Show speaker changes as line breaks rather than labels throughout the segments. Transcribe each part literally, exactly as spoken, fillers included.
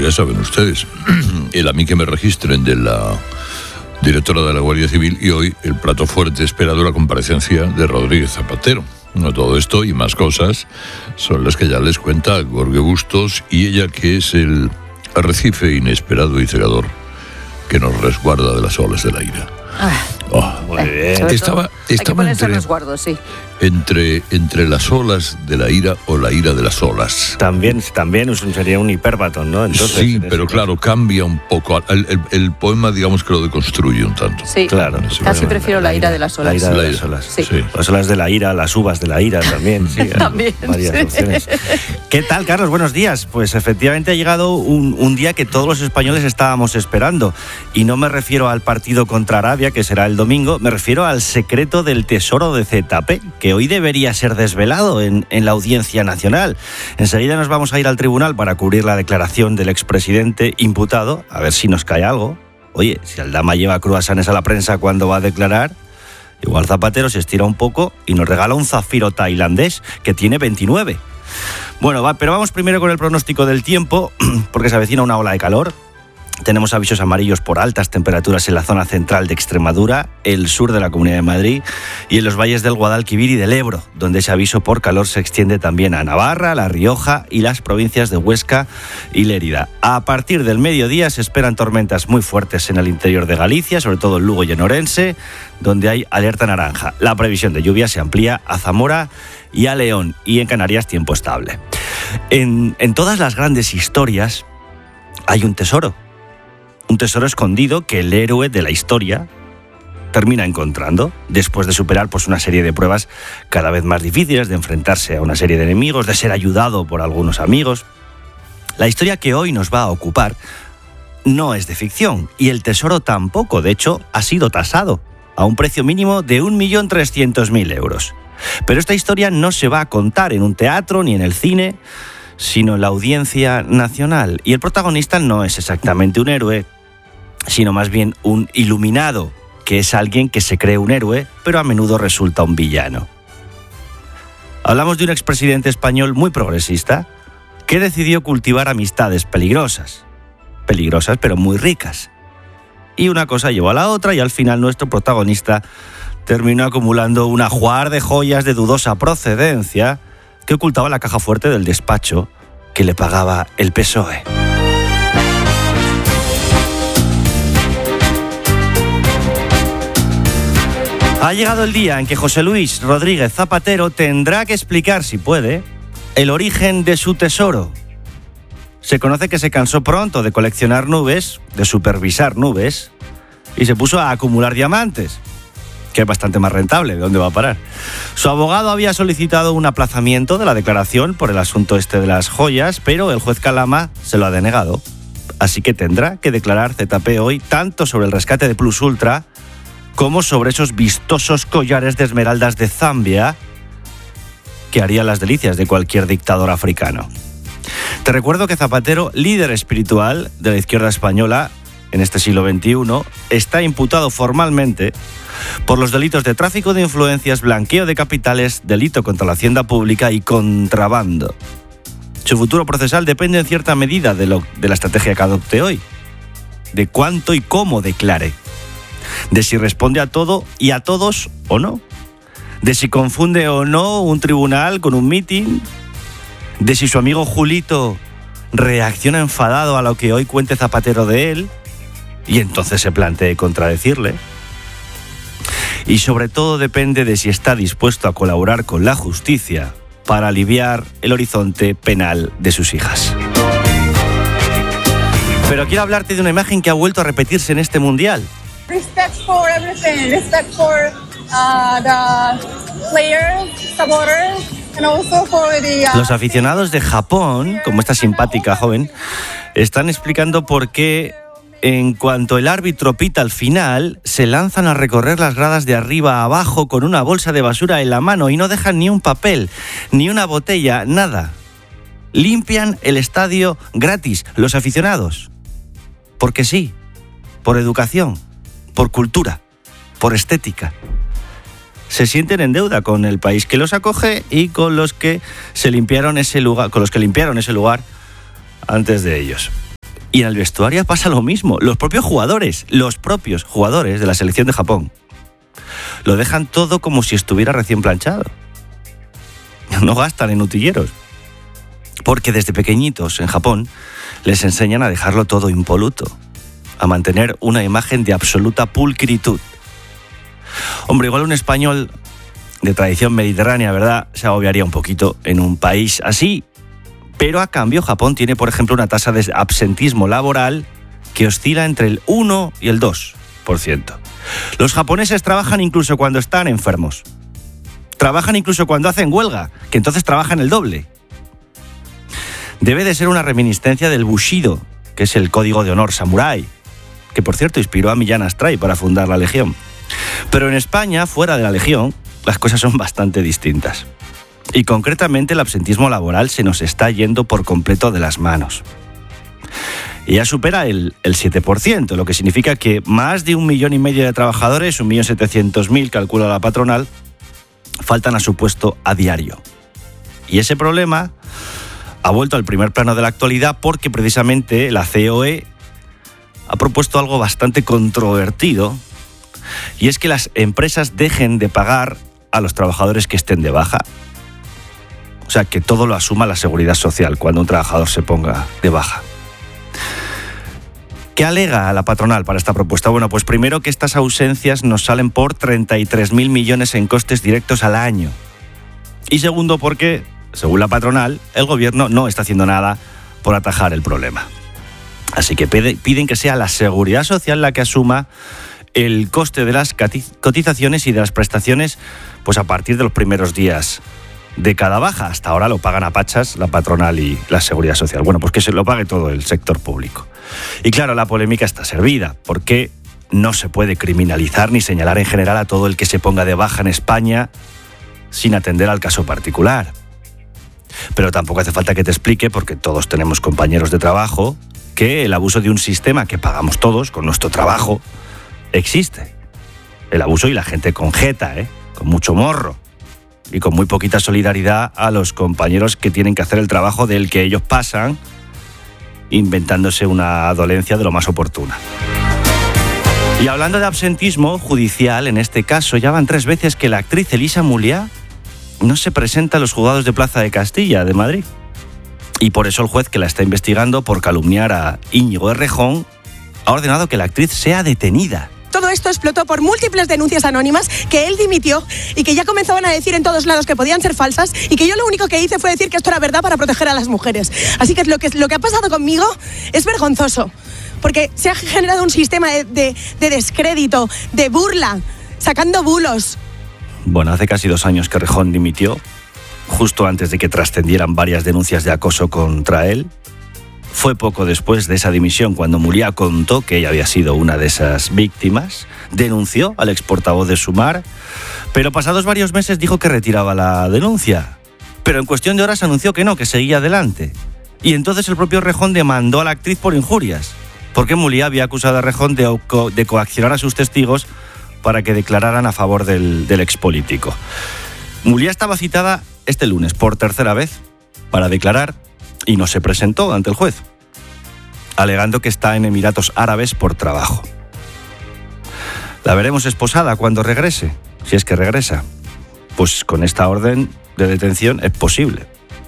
ya saben ustedes, el a mí que me registren de la directora de la Guardia Civil, y hoy el plato fuerte esperado, la comparecencia de Rodríguez Zapatero. No, todo esto y más cosas son las que ya les cuenta Jorge Bustos, y ella que es el arrecife inesperado y cegador que nos resguarda de las olas de la ira.
Ah,
oh,
muy bien.
Estaba, estaba entre,
resguardo, sí.
entre, entre las olas de la ira o la ira de las olas.
También, también sería un hipérbaton, ¿no? Entonces,
sí, pero claro, cambia un poco. El, el, el poema, digamos que lo deconstruye un tanto.
Sí, claro. Casi prefiero la ira de las olas.
La ira de
la
las
ira.
olas.
Sí.
Sí.
Las olas de la ira, las uvas de la ira también. Sí,
también.
Varias
Sí.
opciones. ¿Qué tal, Carlos? Buenos días. Pues efectivamente ha llegado un, un día que todos los españoles estábamos esperando. Y no me refiero al partido contra Arabia, que será el domingo, me refiero al secreto del tesoro de Z P, que hoy debería ser desvelado en, en la Audiencia Nacional. Enseguida nos vamos a ir al tribunal para cubrir la declaración del expresidente imputado, a ver si nos cae algo. Oye, si Aldama lleva cruasanes a la prensa cuando va a declarar, igual Zapatero se estira un poco y nos regala un zafiro tailandés que tiene veintinueve. Bueno, va, pero vamos primero con el pronóstico del tiempo, porque se avecina una ola de calor. Tenemos avisos amarillos por altas temperaturas en la zona central de Extremadura, el sur de la Comunidad de Madrid y en los valles del Guadalquivir y del Ebro, donde ese aviso por calor se extiende también a Navarra, La Rioja y las provincias de Huesca y Lérida. A partir del mediodía se esperan tormentas muy fuertes en el interior de Galicia, sobre todo en Lugo y en Orense, donde hay alerta naranja. La previsión de lluvia se amplía a Zamora y a León, y en Canarias tiempo estable. En, en todas las grandes historias hay un tesoro. Un tesoro escondido que el héroe de la historia termina encontrando después de superar pues, una serie de pruebas cada vez más difíciles, de enfrentarse a una serie de enemigos, de ser ayudado por algunos amigos. La historia que hoy nos va a ocupar no es de ficción, y el tesoro tampoco. De hecho, ha sido tasado a un precio mínimo de un millón trescientos mil euros. Pero esta historia no se va a contar en un teatro ni en el cine, sino en la Audiencia Nacional. Y el protagonista no es exactamente un héroe, sino más bien un iluminado, que es alguien que se cree un héroe, pero a menudo resulta un villano. Hablamos de un expresidente español muy progresista que decidió cultivar amistades peligrosas, peligrosas pero muy ricas. Y una cosa llevó a la otra y al final nuestro protagonista terminó acumulando un ajuar de joyas de dudosa procedencia que ocultaba la caja fuerte del despacho que le pagaba el P S O E. Ha llegado el día en que José Luis Rodríguez Zapatero tendrá que explicar, si puede, el origen de su tesoro. Se conoce que se cansó pronto de coleccionar nubes, de supervisar nubes, y se puso a acumular diamantes, que es bastante más rentable. ¿De dónde va a parar? Su abogado había solicitado un aplazamiento de la declaración por el asunto este de las joyas, pero el juez Calama se lo ha denegado. Así que tendrá que declarar Z P hoy tanto sobre el rescate de Plus Ultra como sobre esos vistosos collares de esmeraldas de Zambia que harían las delicias de cualquier dictador africano. Te recuerdo que Zapatero, líder espiritual de la izquierda española en este siglo veintiuno, está imputado formalmente por los delitos de tráfico de influencias, blanqueo de capitales, delito contra la hacienda pública y contrabando. Su futuro procesal depende en cierta medida de, lo, de la estrategia que adopte hoy, de cuánto y cómo declare, de si responde a todo y a todos o no, de si confunde o no un tribunal con un mitin, de si su amigo Julito reacciona enfadado a lo que hoy cuente Zapatero de él y entonces se plantee contradecirle. Y sobre todo depende de si está dispuesto a colaborar con la justicia para aliviar el horizonte penal de sus hijas. Pero quiero hablarte de una imagen que ha vuelto a repetirse en este mundial.
Respect for everything, respect for uh, the players, supporters, and also for the... Uh...
Los aficionados de Japón, como esta simpática joven, están explicando por qué en cuanto el árbitro pita al final, se lanzan a recorrer las gradas de arriba a abajo con una bolsa de basura en la mano y no dejan ni un papel, ni una botella, nada. Limpian el estadio gratis, los aficionados. Porque sí, por educación, por cultura, por estética. Se sienten en deuda con el país que los acoge y con los que se limpiaron ese lugar, con los que limpiaron ese lugar antes de ellos. Y en el vestuario pasa lo mismo. Los propios jugadores, los propios jugadores de la selección de Japón, lo dejan todo como si estuviera recién planchado. No gastan en utilleros. Porque desde pequeñitos en Japón les enseñan a dejarlo todo impoluto, a mantener una imagen de absoluta pulcritud. Hombre, igual un español de tradición mediterránea, ¿verdad?, se agobiaría un poquito en un país así. Pero a cambio, Japón tiene, por ejemplo, una tasa de absentismo laboral que oscila entre el uno y el dos por ciento. Los japoneses trabajan incluso cuando están enfermos. Trabajan incluso cuando hacen huelga, que entonces trabajan el doble. Debe de ser una reminiscencia del Bushido, que es el código de honor samurái, que por cierto inspiró a Millán Astray para fundar la Legión. Pero en España, fuera de la Legión, las cosas son bastante distintas. Y concretamente el absentismo laboral se nos está yendo por completo de las manos. Y ya supera el, el siete por ciento, lo que significa que más de un millón y medio de trabajadores, un millón setecientos mil, calcula la patronal, faltan a su puesto a diario. Y ese problema ha vuelto al primer plano de la actualidad porque precisamente la C O E ha propuesto algo bastante controvertido, y es que las empresas dejen de pagar a los trabajadores que estén de baja. O sea, que todo lo asuma la Seguridad Social cuando un trabajador se ponga de baja. ¿Qué alega la patronal para esta propuesta? Bueno, pues primero que estas ausencias nos salen por treinta y tres mil millones en costes directos al año. Y segundo porque, según la patronal, el gobierno no está haciendo nada por atajar el problema. Así que piden que sea la Seguridad Social la que asuma el coste de las cotizaciones y de las prestaciones, pues a partir de los primeros días de cada baja. Hasta ahora lo pagan a pachas la patronal y la Seguridad Social. Bueno, pues que se lo pague todo el sector público. Y claro, la polémica está servida, porque no se puede criminalizar ni señalar en general a todo el que se ponga de baja en España sin atender al caso particular. Pero tampoco hace falta que te explique, porque todos tenemos compañeros de trabajo, que el abuso de un sistema que pagamos todos con nuestro trabajo existe. El abuso y la gente con jeta, ¿eh? Con mucho morro y con muy poquita solidaridad a los compañeros que tienen que hacer el trabajo del que ellos pasan, inventándose una dolencia de lo más oportuna. Y hablando de absentismo judicial, en este caso ya van tres veces que la actriz Elisa Muliá no se presenta a los juzgados de Plaza de Castilla de Madrid. Y por eso el juez que la está investigando por calumniar a Íñigo Errejón ha ordenado que la actriz sea detenida.
Todo esto explotó por múltiples denuncias anónimas que él dimitió y que ya comenzaban a decir en todos lados que podían ser falsas, y que yo lo único que hice fue decir que esto era verdad para proteger a las mujeres. Así que lo que, lo que ha pasado conmigo es vergonzoso, porque se ha generado un sistema de, de, de descrédito, de burla, sacando bulos.
Bueno, hace casi dos años que Errejón dimitió, justo antes de que trascendieran varias denuncias de acoso contra él. Fue poco después de esa dimisión cuando Muliá contó que ella había sido una de esas víctimas, denunció al ex portavoz de Sumar, pero pasados varios meses dijo que retiraba la denuncia. Pero en cuestión de horas anunció que no, que seguía adelante. Y entonces el propio Errejón demandó a la actriz por injurias, porque Muliá había acusado a Errejón de, co- de coaccionar a sus testigos para que declararan a favor del, del expolítico. Muliá estaba citada este lunes por tercera vez para declarar y no se presentó ante el juez, alegando que está en Emiratos Árabes por trabajo. La veremos esposada cuando regrese, si es que regresa. Pues con esta orden de detención es posible.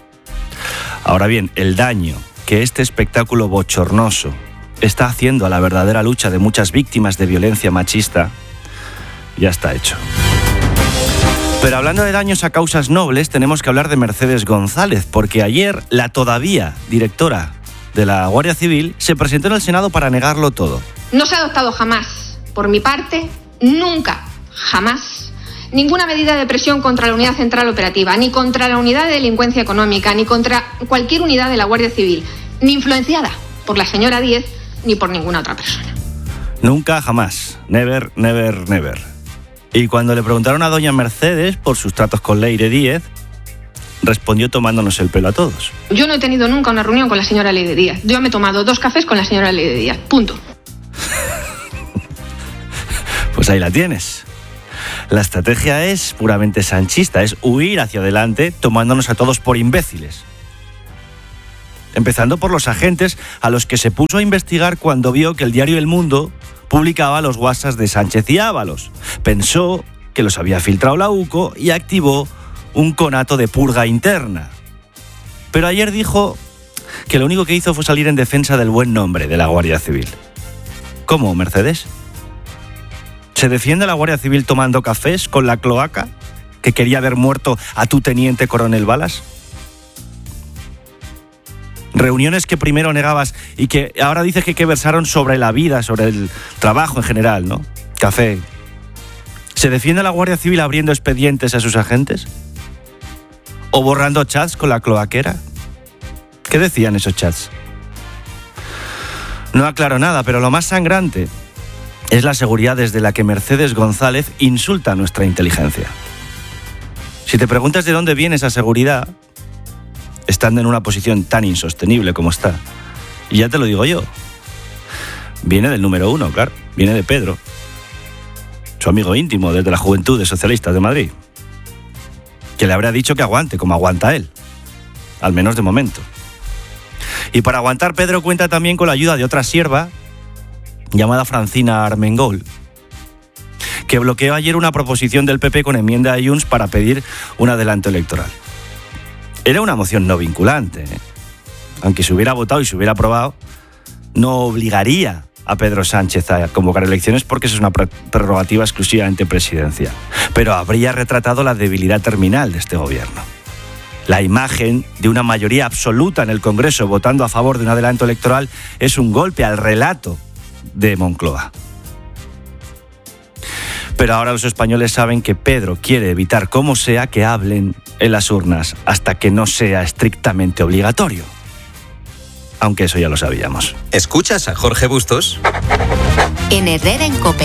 Ahora bien, el daño que este espectáculo bochornoso está haciendo a la verdadera lucha de muchas víctimas de violencia machista ya está hecho. Pero hablando de daños a causas nobles, tenemos que hablar de Mercedes González, porque ayer la todavía directora de la Guardia Civil se presentó en el Senado para negarlo todo.
No se ha adoptado jamás, por mi parte, nunca, jamás, ninguna medida de presión contra la Unidad Central Operativa, ni contra la Unidad de Delincuencia Económica, ni contra cualquier unidad de la Guardia Civil, ni influenciada por la señora Díez, ni por ninguna otra persona.
Nunca, jamás. Never, never, never. Y cuando le preguntaron a doña Mercedes por sus tratos con Leire Díez, respondió tomándonos el pelo a todos.
Yo no he tenido nunca una reunión con la señora Leire Díez. Yo me he tomado dos cafés con la señora Leire Díez. Punto.
Pues ahí la tienes. La estrategia es puramente sanchista, es huir hacia adelante tomándonos a todos por imbéciles. empezando por los agentes a los que se puso a investigar cuando vio que el diario El Mundo publicaba los WhatsApps de Sánchez y Ábalos. Pensó que los había filtrado la U C O y activó un conato de purga interna. Pero ayer dijo que lo único que hizo fue salir en defensa del buen nombre de la Guardia Civil. ¿Cómo, Mercedes? ¿Se defiende la Guardia Civil tomando cafés con la cloaca que quería ver muerto a tu teniente coronel Balas? Reuniones que primero negabas y que ahora dices que, que versaron sobre la vida, sobre el trabajo en general, ¿no? Café. ¿Se defiende la Guardia Civil abriendo expedientes a sus agentes? ¿O borrando chats con la cloaquera? ¿Qué decían esos chats? No aclaro nada, pero lo más sangrante es la seguridad desde la que Mercedes González insulta a nuestra inteligencia. Si te preguntas de dónde viene esa seguridad, estando en una posición tan insostenible como está, y ya te lo digo yo, viene del número uno, claro, viene de Pedro, su amigo íntimo desde la juventud de Socialistas de Madrid, que le habrá dicho que aguante, como aguanta él, al menos de momento. Y para aguantar, Pedro cuenta también con la ayuda de otra sierva llamada Francina Armengol, que bloqueó ayer una proposición del P P con enmienda de Junts para pedir un adelanto electoral. Era una moción no vinculante, ¿eh? Aunque se hubiera votado y se hubiera aprobado, no obligaría a Pedro Sánchez a convocar elecciones porque eso es una prerrogativa exclusivamente presidencial. Pero habría retratado la debilidad terminal de este gobierno. La imagen de una mayoría absoluta en el Congreso votando a favor de un adelanto electoral es un golpe al relato de Moncloa. Pero ahora los españoles saben que Pedro quiere evitar como sea que hablen en las urnas hasta que no sea estrictamente obligatorio. Aunque eso ya lo sabíamos.
¿Escuchas a Jorge Bustos?
En Herrera en COPE.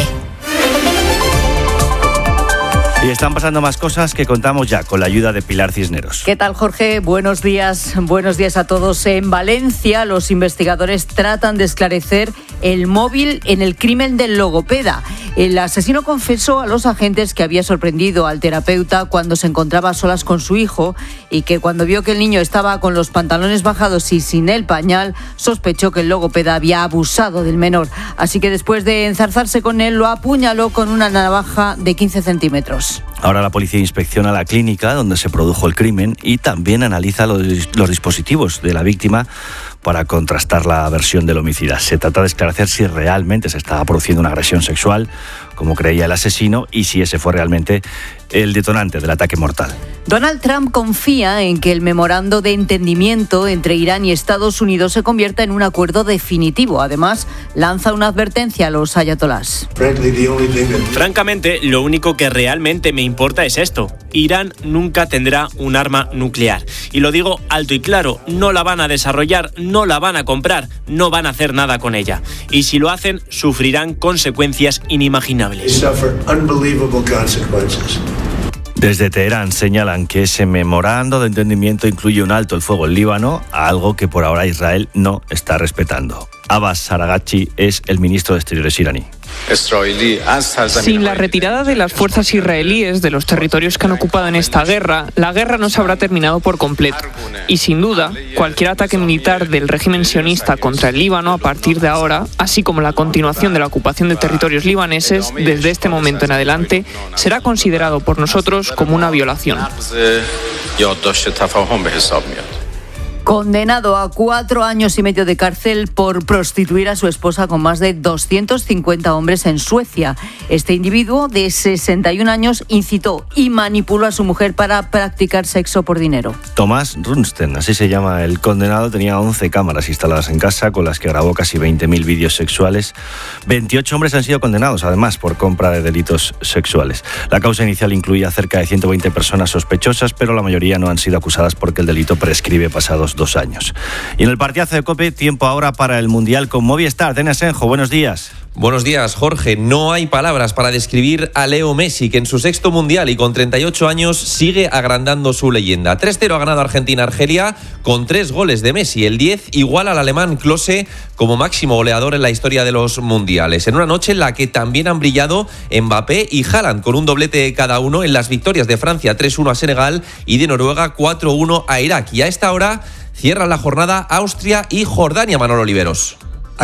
Y están pasando más cosas que contamos ya con la ayuda de Pilar Cisneros.
¿Qué tal, Jorge? Buenos días. Buenos días a todos. En Valencia, los investigadores tratan de esclarecer el móvil en el crimen del logopeda. El asesino confesó a los agentes que había sorprendido al terapeuta cuando se encontraba a solas con su hijo y que cuando vio que el niño estaba con los pantalones bajados y sin el pañal, sospechó que el logopeda había abusado del menor. Así que después de enzarzarse con él, lo apuñaló con una navaja de quince centímetros.
Ahora la policía inspecciona la clínica donde se produjo el crimen y también analiza los, los dispositivos de la víctima para contrastar la versión del homicida. Se trata de esclarecer si realmente se estaba produciendo una agresión sexual, como creía el asesino, y si ese fue realmente el detonante del ataque mortal.
Donald Trump confía en que el memorando de entendimiento entre Irán y Estados Unidos se convierta en un acuerdo definitivo. Además, lanza una advertencia a los ayatolás.
Francamente, lo único que realmente me importa es esto. Irán nunca tendrá un arma nuclear. Y lo digo alto y claro, no la van a desarrollar, no la van a comprar, no van a hacer nada con ella. Y si lo hacen, sufrirán consecuencias inimaginables.
Desde Teherán señalan que ese memorando de entendimiento incluye un alto el fuego en Líbano, algo que por ahora Israel no está respetando. Abbas Araghchi es el ministro de Exteriores iraní.
Sin la retirada de las fuerzas israelíes de los territorios que han ocupado en esta guerra, la guerra no se habrá terminado por completo. Y sin duda, cualquier ataque militar del régimen sionista contra el Líbano a partir de ahora, así como la continuación de la ocupación de territorios libaneses desde este momento en adelante, será considerado por nosotros como una violación.
Condenado a cuatro años y medio de cárcel por prostituir a su esposa con más de doscientos cincuenta hombres en Suecia. Este individuo de sesenta y un años incitó y manipuló a su mujer para practicar sexo por dinero.
Tomás Runsten, así se llama el condenado, tenía once cámaras instaladas en casa con las que grabó casi veinte mil vídeos sexuales. veintiocho hombres han sido condenados, además, por compra de delitos sexuales. La causa inicial incluía cerca de ciento veinte personas sospechosas, pero la mayoría no han sido acusadas porque el delito prescribe pasados dos años. Y en el partidazo de COPE, tiempo ahora para el Mundial con Movistar. Denis Senjo, buenos días.
Buenos días, Jorge. No hay palabras para describir a Leo Messi, que en su sexto mundial y con treinta y ocho años sigue agrandando su leyenda. tres cero ha ganado Argentina-Argelia con tres goles de Messi. El diez igual al alemán Klose como máximo goleador en la historia de los mundiales. En una noche en la que también han brillado Mbappé y Haaland, con un doblete cada uno en las victorias de Francia tres uno a Senegal y de Noruega cuatro uno a Irak. Y a esta hora cierran la jornada Austria y Jordania, Manolo Oliveros.